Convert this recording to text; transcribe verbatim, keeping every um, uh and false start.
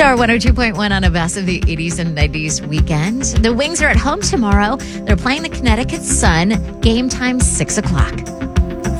Star one oh two point one on a best of the eighties and nineties weekend. The Wings are at home tomorrow. They're playing the Connecticut Sun. Game time, six o'clock.